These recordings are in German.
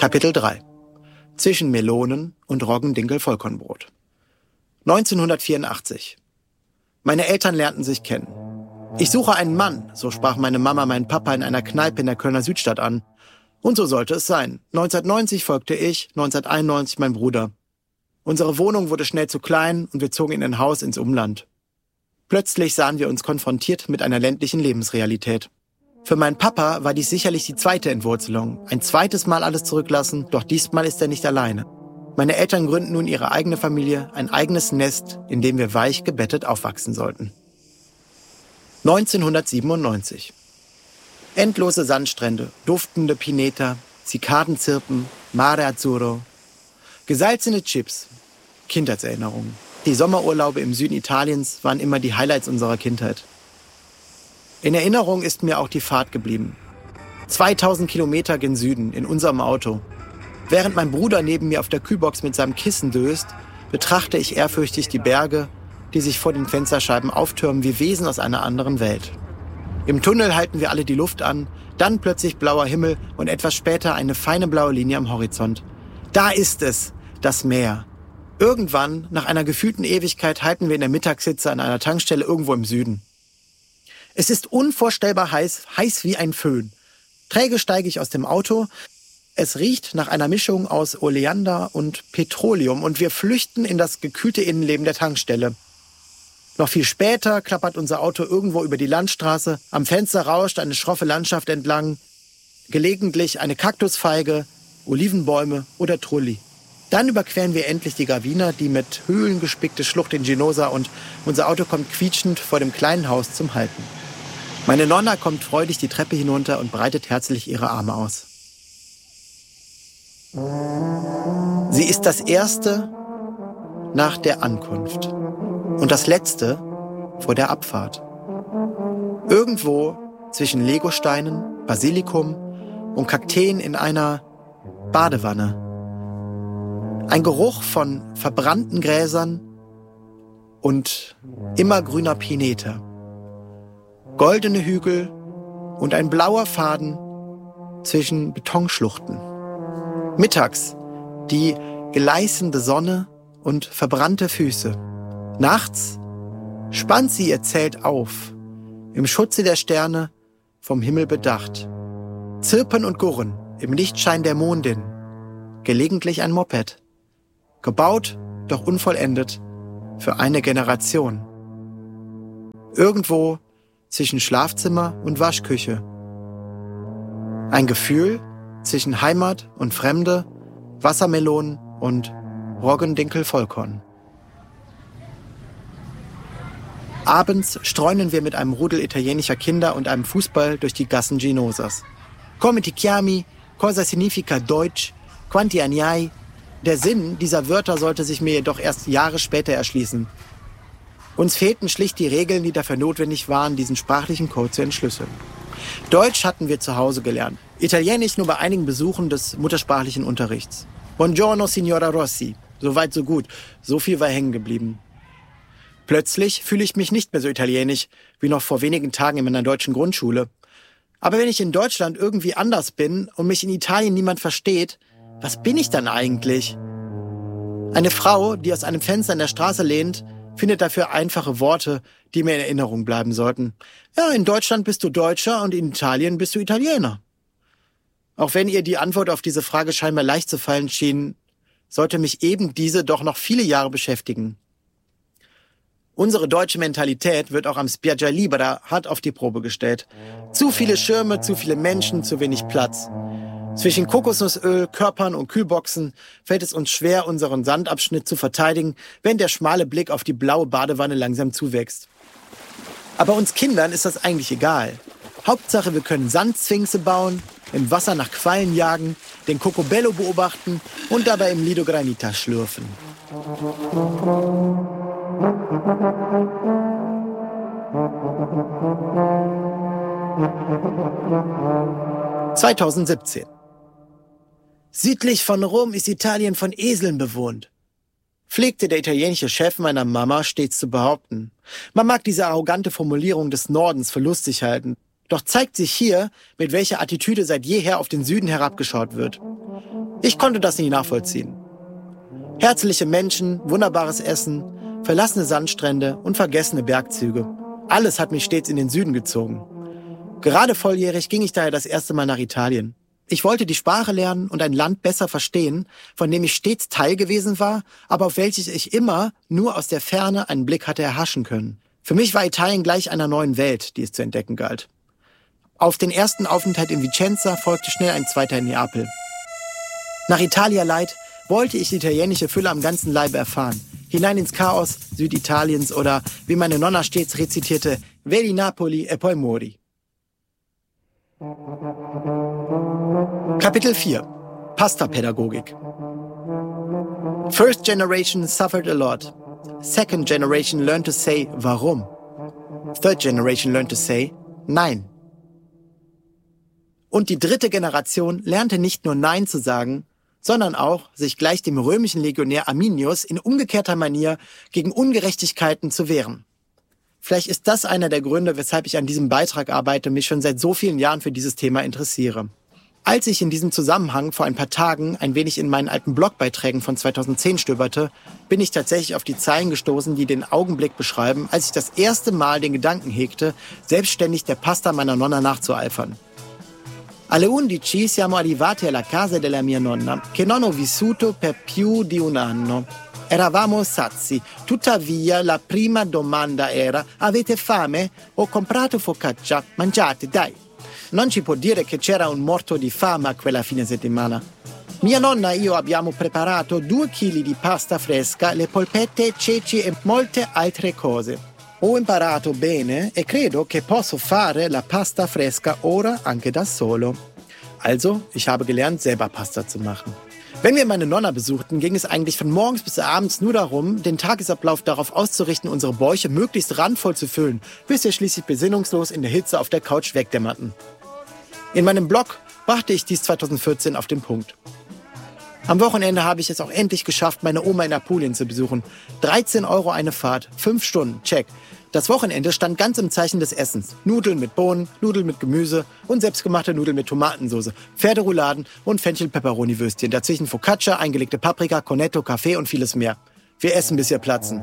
Kapitel 3. Zwischen Melonen und Roggendinkel-Vollkornbrot. 1984. Meine Eltern lernten sich kennen. Ich suche einen Mann, so sprach meine Mama meinen Papa in einer Kneipe in der Kölner Südstadt an. Und so sollte es sein. 1990 folgte ich, 1991 mein Bruder. Unsere Wohnung wurde schnell zu klein und wir zogen in ein Haus ins Umland. Plötzlich sahen wir uns konfrontiert mit einer ländlichen Lebensrealität. Für meinen Papa war dies sicherlich die zweite Entwurzelung. Ein zweites Mal alles zurücklassen, doch diesmal ist er nicht alleine. Meine Eltern gründen nun ihre eigene Familie, ein eigenes Nest, in dem wir weich gebettet aufwachsen sollten. 1997. Endlose Sandstrände, duftende Pineta, Zikadenzirpen, Mare Azzurro. Gesalzene Chips, Kindheitserinnerungen. Die Sommerurlaube im Süden Italiens waren immer die Highlights unserer Kindheit. In Erinnerung ist mir auch die Fahrt geblieben. 2000 Kilometer gen Süden, in unserem Auto. Während mein Bruder neben mir auf der Kühlbox mit seinem Kissen döst, betrachte ich ehrfürchtig die Berge, die sich vor den Fensterscheiben auftürmen wie Wesen aus einer anderen Welt. Im Tunnel halten wir alle die Luft an, dann plötzlich blauer Himmel und etwas später eine feine blaue Linie am Horizont. Da ist es, das Meer. Irgendwann, nach einer gefühlten Ewigkeit, halten wir in der Mittagshitze an einer Tankstelle irgendwo im Süden. Es ist unvorstellbar heiß, heiß wie ein Föhn. Träge steige ich aus dem Auto. Es riecht nach einer Mischung aus Oleander und Petroleum und wir flüchten in das gekühlte Innenleben der Tankstelle. Noch viel später klappert unser Auto irgendwo über die Landstraße. Am Fenster rauscht eine schroffe Landschaft entlang. Gelegentlich eine Kaktusfeige, Olivenbäume oder Trulli. Dann überqueren wir endlich die Gravina, die mit Höhlen gespickte Schlucht in Ginosa, und unser Auto kommt quietschend vor dem kleinen Haus zum Halten. Meine Nonna kommt freudig die Treppe hinunter und breitet herzlich ihre Arme aus. Sie ist das Erste nach der Ankunft und das Letzte vor der Abfahrt. Irgendwo zwischen Legosteinen, Basilikum und Kakteen in einer Badewanne. Ein Geruch von verbrannten Gräsern und immergrüner Pineta. Goldene Hügel und ein blauer Faden zwischen Betonschluchten. Mittags die gleißende Sonne und verbrannte Füße. Nachts spannt sie ihr Zelt auf, im Schutze der Sterne, vom Himmel bedacht. Zirpen und Gurren im Lichtschein der Mondin. Gelegentlich ein Moped. Gebaut, doch unvollendet, für eine Generation. Irgendwo zwischen Schlafzimmer und Waschküche. Ein Gefühl zwischen Heimat und Fremde, Wassermelonen und Roggendinkel-Vollkorn. Abends streunen wir mit einem Rudel italienischer Kinder und einem Fußball durch die Gassen Ginosas. Come ti chiami? Cosa significa Deutsch? Quanti anni hai? Der Sinn dieser Wörter sollte sich mir jedoch erst Jahre später erschließen. Uns fehlten schlicht die Regeln, die dafür notwendig waren, diesen sprachlichen Code zu entschlüsseln. Deutsch hatten wir zu Hause gelernt. Italienisch nur bei einigen Besuchen des muttersprachlichen Unterrichts. Buongiorno, Signora Rossi. So weit, so gut. So viel war hängen geblieben. Plötzlich fühle ich mich nicht mehr so italienisch, wie noch vor wenigen Tagen in meiner deutschen Grundschule. Aber wenn ich in Deutschland irgendwie anders bin und mich in Italien niemand versteht, was bin ich dann eigentlich? Eine Frau, die aus einem Fenster in der Straße lehnt, findet dafür einfache Worte, die mir in Erinnerung bleiben sollten. Ja, in Deutschland bist du Deutscher und in Italien bist du Italiener. Auch wenn ihr die Antwort auf diese Frage scheinbar leicht zu fallen schien, sollte mich eben diese doch noch viele Jahre beschäftigen. Unsere deutsche Mentalität wird auch am Spiaggia Libera hart auf die Probe gestellt. Zu viele Schirme, zu viele Menschen, zu wenig Platz. Zwischen Kokosnussöl, Körpern und Kühlboxen fällt es uns schwer, unseren Sandabschnitt zu verteidigen, wenn der schmale Blick auf die blaue Badewanne langsam zuwächst. Aber uns Kindern ist das eigentlich egal. Hauptsache, wir können Sandsphinxe bauen, im Wasser nach Quallen jagen, den Cocobello beobachten und dabei im Lido Granita schlürfen. (2017) Südlich von Rom ist Italien von Eseln bewohnt, pflegte der italienische Chef meiner Mama stets zu behaupten. Man mag diese arrogante Formulierung des Nordens für lustig halten, doch zeigt sich hier, mit welcher Attitüde seit jeher auf den Süden herabgeschaut wird. Ich konnte das nie nachvollziehen. Herzliche Menschen, wunderbares Essen, verlassene Sandstrände und vergessene Bergzüge. Alles hat mich stets in den Süden gezogen. Gerade volljährig ging ich daher das erste Mal nach Italien. Ich wollte die Sprache lernen und ein Land besser verstehen, von dem ich stets Teil gewesen war, aber auf welches ich immer nur aus der Ferne einen Blick hatte erhaschen können. Für mich war Italien gleich einer neuen Welt, die es zu entdecken galt. Auf den ersten Aufenthalt in Vicenza folgte schnell ein zweiter in Neapel. Nach Italia Light wollte ich die italienische Fülle am ganzen Leibe erfahren. Hinein ins Chaos Süditaliens oder, wie meine Nonna stets rezitierte, Vedi Napoli e poi muori. Kapitel 4. Pasta-Pädagogik. First generation suffered a lot. Second generation learned to say warum. Third generation learned to say nein. Und die dritte Generation lernte nicht nur Nein zu sagen, sondern auch, sich gleich dem römischen Legionär Arminius in umgekehrter Manier gegen Ungerechtigkeiten zu wehren. Vielleicht ist das einer der Gründe, weshalb ich an diesem Beitrag arbeite und mich schon seit so vielen Jahren für dieses Thema interessiere. Als ich in diesem Zusammenhang vor ein paar Tagen ein wenig in meinen alten Blogbeiträgen von 2010 stöberte, bin ich tatsächlich auf die Zeilen gestoßen, die den Augenblick beschreiben, als ich das erste Mal den Gedanken hegte, selbstständig der Pasta meiner Nonna nachzueifern. Alle 11 siamo arrivati alla casa della mia nonna, che non ho vissuto per più di un anno. Eravamo sazi, tuttavia la prima domanda era: avete fame? Ho comprato focaccia, mangiate, dai. Non ci può dire che c'era un morto di fame a quella fine settimana. Mia nonna e io abbiamo preparato 2 chili di pasta fresca, le polpette, ceci e molte altre cose. Ho imparato bene e credo che posso fare la pasta fresca ora anche da solo. Also, ich habe gelernt, selber Pasta zu machen. Wenn wir meine Nonna besuchten, ging es eigentlich von morgens bis abends nur darum, den Tagesablauf darauf auszurichten, unsere Bäuche möglichst randvoll zu füllen, bis wir schließlich besinnungslos in der Hitze auf der Couch wegdämmerten. In meinem Blog brachte ich dies 2014 auf den Punkt. Am Wochenende habe ich es auch endlich geschafft, meine Oma in Apulien zu besuchen. 13 € eine Fahrt, 5 Stunden, check. Das Wochenende stand ganz im Zeichen des Essens. Nudeln mit Bohnen, Nudeln mit Gemüse und selbstgemachte Nudeln mit Tomatensauce, Pferderouladen und Fenchel-Peperoni-Würstchen. Dazwischen Focaccia, eingelegte Paprika, Cornetto, Kaffee und vieles mehr. Wir essen, bis wir platzen.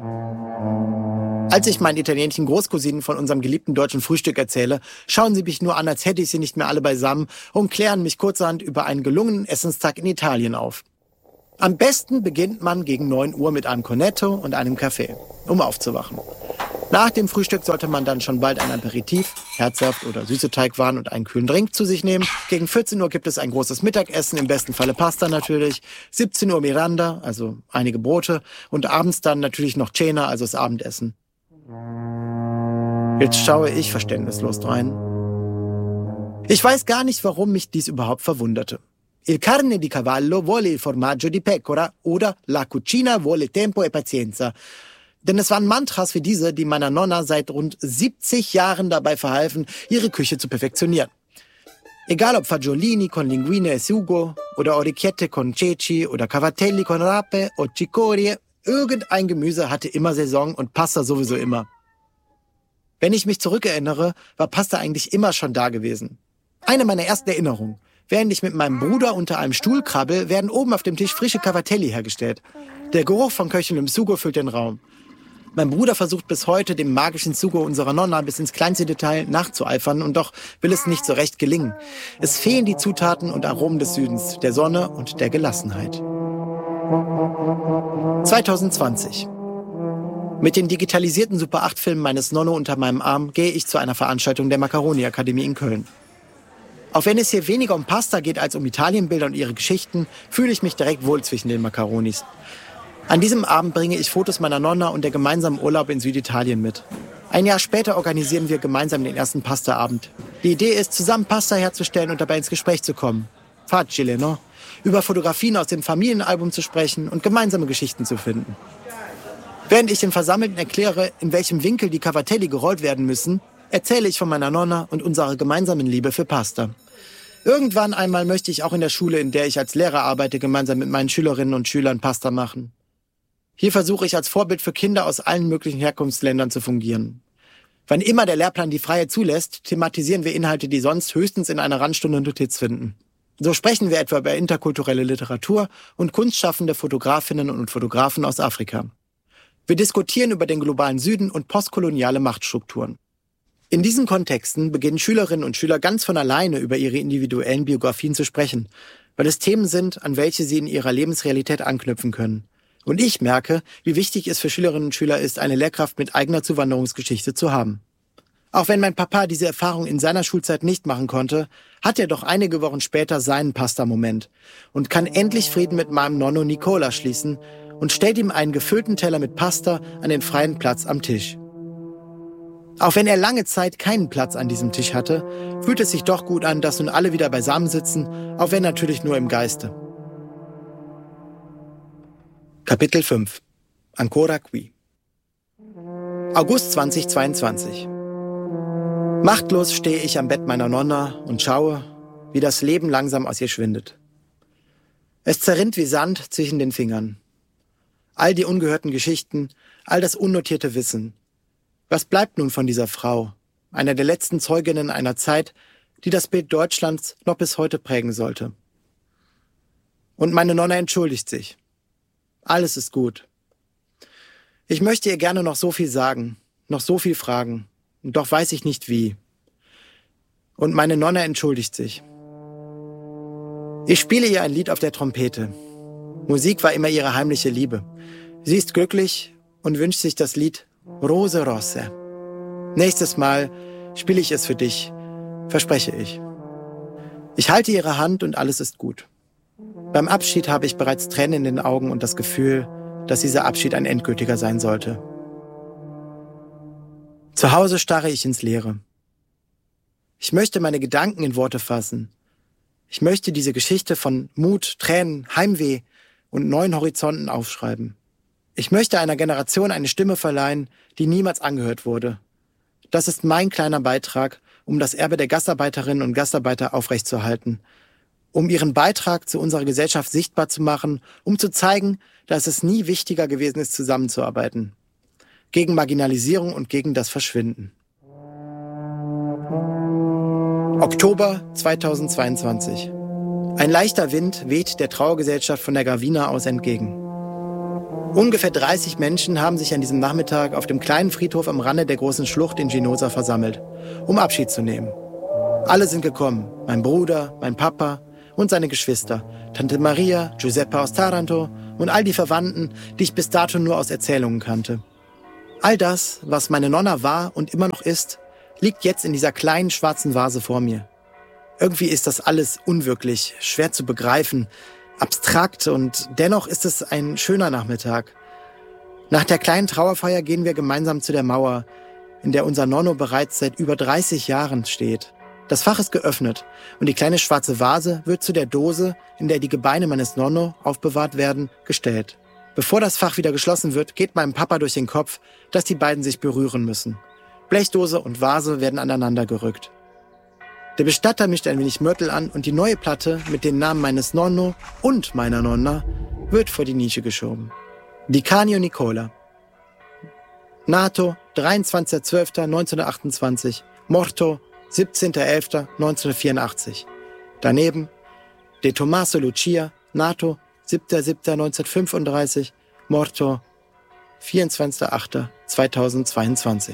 Als ich meinen italienischen Großcousinen von unserem geliebten deutschen Frühstück erzähle, schauen sie mich nur an, als hätte ich sie nicht mehr alle beisammen und klären mich kurzerhand über einen gelungenen Essenstag in Italien auf. Am besten beginnt man gegen 9 Uhr mit einem Cornetto und einem Kaffee, um aufzuwachen. Nach dem Frühstück sollte man dann schon bald ein Aperitif, Herzsaft oder süße Teigwaren und einen kühlen Drink zu sich nehmen. Gegen 14 Uhr gibt es ein großes Mittagessen, im besten Falle Pasta natürlich. 17 Uhr Miranda, also einige Brote. Und abends dann natürlich noch Cena, also das Abendessen. Jetzt schaue ich verständnislos drein. Ich weiß gar nicht, warum mich dies überhaupt verwunderte. Il carne di cavallo vuole il formaggio di pecora oder la cucina vuole tempo e pazienza. Denn es waren Mantras wie diese, die meiner Nonna seit rund 70 Jahren dabei verhalfen, ihre Küche zu perfektionieren. Egal ob Fagiolini con linguine e sugo oder Orecchiette con ceci oder Cavatelli con rape o cicorie, irgendein Gemüse hatte immer Saison und Pasta sowieso immer. Wenn ich mich zurückerinnere, war Pasta eigentlich immer schon da gewesen. Eine meiner ersten Erinnerungen. Während ich mit meinem Bruder unter einem Stuhl krabbel, werden oben auf dem Tisch frische Cavatelli hergestellt. Der Geruch von köchelndem Sugo füllt den Raum. Mein Bruder versucht bis heute, dem magischen Sugo unserer Nonna bis ins kleinste Detail nachzueifern und doch will es nicht so recht gelingen. Es fehlen die Zutaten und Aromen des Südens, der Sonne und der Gelassenheit. 2020. Mit den digitalisierten Super-8-Filmen meines Nonno unter meinem Arm gehe ich zu einer Veranstaltung der Macaroni-Akademie in Köln. Auch wenn es hier weniger um Pasta geht als um Italienbilder und ihre Geschichten, fühle ich mich direkt wohl zwischen den Macaronis. An diesem Abend bringe ich Fotos meiner Nonna und der gemeinsamen Urlaub in Süditalien mit. Ein Jahr später organisieren wir gemeinsam den ersten Pasta-Abend. Die Idee ist, zusammen Pasta herzustellen und dabei ins Gespräch zu kommen. Facile, no? Über Fotografien aus dem Familienalbum zu sprechen und gemeinsame Geschichten zu finden. Während ich den Versammelten erkläre, in welchem Winkel die Cavatelli gerollt werden müssen, erzähle ich von meiner Nonna und unserer gemeinsamen Liebe für Pasta. Irgendwann einmal möchte ich auch in der Schule, in der ich als Lehrer arbeite, gemeinsam mit meinen Schülerinnen und Schülern Pasta machen. Hier versuche ich als Vorbild für Kinder aus allen möglichen Herkunftsländern zu fungieren. Wann immer der Lehrplan die Freiheit zulässt, thematisieren wir Inhalte, die sonst höchstens in einer Randstunde Notiz finden. So sprechen wir etwa über interkulturelle Literatur und kunstschaffende Fotografinnen und Fotografen aus Afrika. Wir diskutieren über den globalen Süden und postkoloniale Machtstrukturen. In diesen Kontexten beginnen Schülerinnen und Schüler ganz von alleine über ihre individuellen Biografien zu sprechen, weil es Themen sind, an welche sie in ihrer Lebensrealität anknüpfen können. Und ich merke, wie wichtig es für Schülerinnen und Schüler ist, eine Lehrkraft mit eigener Zuwanderungsgeschichte zu haben. Auch wenn mein Papa diese Erfahrung in seiner Schulzeit nicht machen konnte, hat er doch einige Wochen später seinen Pasta-Moment und kann endlich Frieden mit meinem Nonno Nicola schließen und stellt ihm einen gefüllten Teller mit Pasta an den freien Platz am Tisch. Auch wenn er lange Zeit keinen Platz an diesem Tisch hatte, fühlt es sich doch gut an, dass nun alle wieder beisammen sitzen, auch wenn natürlich nur im Geiste. Kapitel 5 Ancora qui. August 2022. Machtlos stehe ich am Bett meiner Nonna und schaue, wie das Leben langsam aus ihr schwindet. Es zerrinnt wie Sand zwischen den Fingern. All die ungehörten Geschichten, all das unnotierte Wissen. Was bleibt nun von dieser Frau, einer der letzten Zeuginnen einer Zeit, die das Bild Deutschlands noch bis heute prägen sollte? Und meine Nonna entschuldigt sich. Alles ist gut. Ich möchte ihr gerne noch so viel sagen, noch so viel fragen, und doch weiß ich nicht wie. Und meine Nonna entschuldigt sich. Ich spiele ihr ein Lied auf der Trompete. Musik war immer ihre heimliche Liebe. Sie ist glücklich und wünscht sich das Lied Rose Rosse. Nächstes Mal spiele ich es für dich, verspreche ich. Ich halte ihre Hand und alles ist gut. Beim Abschied habe ich bereits Tränen in den Augen und das Gefühl, dass dieser Abschied ein endgültiger sein sollte. Zu Hause starre ich ins Leere. Ich möchte meine Gedanken in Worte fassen. Ich möchte diese Geschichte von Mut, Tränen, Heimweh und neuen Horizonten aufschreiben. Ich möchte einer Generation eine Stimme verleihen, die niemals angehört wurde. Das ist mein kleiner Beitrag, um das Erbe der Gastarbeiterinnen und Gastarbeiter aufrechtzuerhalten, um ihren Beitrag zu unserer Gesellschaft sichtbar zu machen, um zu zeigen, dass es nie wichtiger gewesen ist, zusammenzuarbeiten. Gegen Marginalisierung und gegen das Verschwinden. Oktober 2022. Ein leichter Wind weht der Trauergesellschaft von der Gravina aus entgegen. Ungefähr 30 Menschen haben sich an diesem Nachmittag auf dem kleinen Friedhof am Rande der großen Schlucht in Ginosa versammelt, um Abschied zu nehmen. Alle sind gekommen, mein Bruder, mein Papa und seine Geschwister, Tante Maria, Giuseppe aus Taranto und all die Verwandten, die ich bis dato nur aus Erzählungen kannte. All das, was meine Nonna war und immer noch ist, liegt jetzt in dieser kleinen schwarzen Vase vor mir. Irgendwie ist das alles unwirklich, schwer zu begreifen, abstrakt und dennoch ist es ein schöner Nachmittag. Nach der kleinen Trauerfeier gehen wir gemeinsam zu der Mauer, in der unser Nonno bereits seit über 30 Jahren steht. Das Fach ist geöffnet und die kleine schwarze Vase wird zu der Dose, in der die Gebeine meines Nonno aufbewahrt werden, gestellt. Bevor das Fach wieder geschlossen wird, geht meinem Papa durch den Kopf, dass die beiden sich berühren müssen. Blechdose und Vase werden aneinander gerückt. Der Bestatter mischt ein wenig Mörtel an und die neue Platte mit den Namen meines Nonno und meiner Nonna wird vor die Nische geschoben. Di Canio Nicola. Nato 23.12.1928, Morto 17.11.1984. Daneben De Tommaso Lucia, Nato 7.7.1935, Morto 24.8.2022.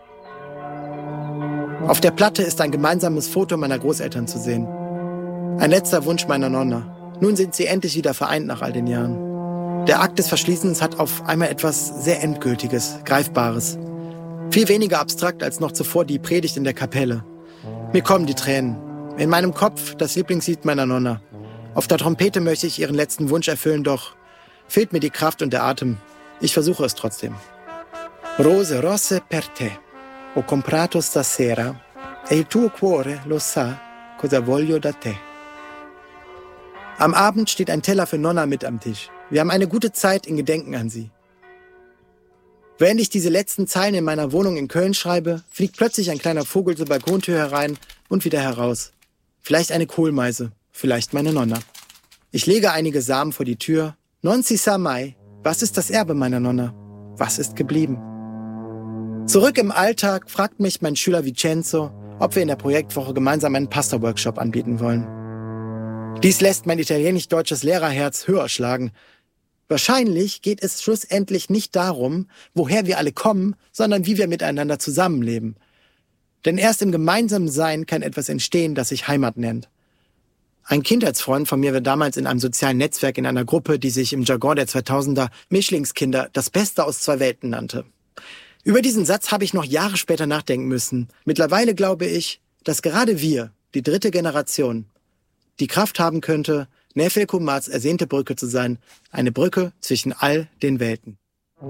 Auf der Platte ist ein gemeinsames Foto meiner Großeltern zu sehen. Ein letzter Wunsch meiner Nonna. Nun sind sie endlich wieder vereint nach all den Jahren. Der Akt des Verschließens hat auf einmal etwas sehr Endgültiges, Greifbares. Viel weniger abstrakt als noch zuvor die Predigt in der Kapelle. Mir kommen die Tränen. In meinem Kopf das Lieblingslied meiner Nonna. Auf der Trompete möchte ich ihren letzten Wunsch erfüllen, doch fehlt mir die Kraft und der Atem. Ich versuche es trotzdem. Rose rosse per te. Ho comprato stasera e il tuo cuore lo sa cosa voglio da te. Am Abend steht ein Teller für Nonna mit am Tisch. Wir haben eine gute Zeit in Gedenken an sie. Während ich diese letzten Zeilen in meiner Wohnung in Köln schreibe, fliegt plötzlich ein kleiner Vogel zur Balkontür herein und wieder heraus. Vielleicht eine Kohlmeise, vielleicht meine Nonna. Ich lege einige Samen vor die Tür. Non si sa mai. Was ist das Erbe meiner Nonna? Was ist geblieben? Zurück im Alltag fragt mich mein Schüler Vincenzo, ob wir in der Projektwoche gemeinsam einen Pasta-Workshop anbieten wollen. Dies lässt mein italienisch-deutsches Lehrerherz höher schlagen. Wahrscheinlich geht es schlussendlich nicht darum, woher wir alle kommen, sondern wie wir miteinander zusammenleben. Denn erst im gemeinsamen Sein kann etwas entstehen, das sich Heimat nennt. Ein Kindheitsfreund von mir war damals in einem sozialen Netzwerk in einer Gruppe, die sich im Jargon der 2000er Mischlingskinder das Beste aus zwei Welten nannte. Über diesen Satz habe ich noch Jahre später nachdenken müssen. Mittlerweile glaube ich, dass gerade wir, die dritte Generation, die Kraft haben könnte, Nefel Kumars ersehnte Brücke zu sein, eine Brücke zwischen all den Welten.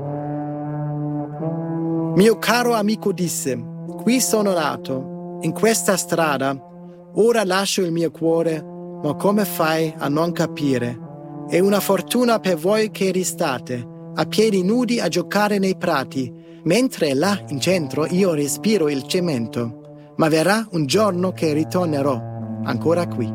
Mio caro amico disse, qui sono nato, in questa strada, ora lascio il mio cuore, ma come fai a non capire? È una fortuna per voi che ristate, a piedi nudi a giocare nei prati, mentre là in centro io respiro il cemento. Ma verrà un giorno che ritornerò ancora qui.